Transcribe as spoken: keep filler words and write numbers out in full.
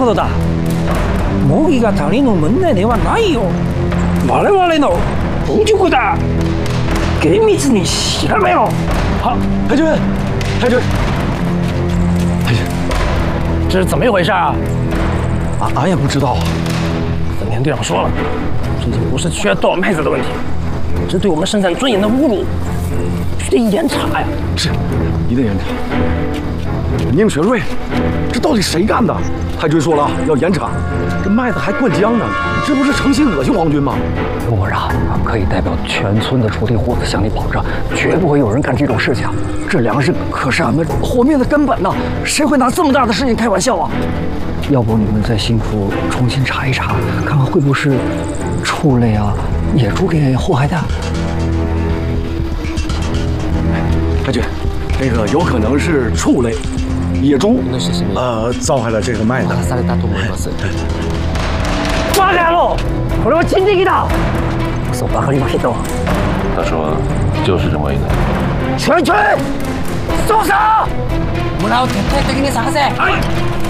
ことだ。模擬が他人の問題ではないよ。我々の本職だ。厳密に調べろ。 好，太君，太君，太君， 这是怎么一回事啊？ 俺俺也不知道。 本田队长说了，这就不是缺多少妹子的问题，这对我们生产尊严的侮辱，必须得严查呀！ 是，一定严查。宁学瑞，这到底谁干的？太君说了要严查，这麦子还灌浆呢，这不是诚心恶心皇军吗？ 陆部长可以代表全村的锄地户子向你保证，绝不会有人干这种事情。这粮食可是俺们活命的根本呐，谁会拿这么大的事情开玩笑啊？要不你们在新府重新查一查，看看会不会是畜类啊、野猪给祸害的？ 太君，这个有可能是畜类。野猪， 呃，遭害了这个麦子。 バカ野郎！これは人的だ。そうばかりまけど。 他说就是这么一个。 全军搜查！ 村を徹底的に探せ。はい。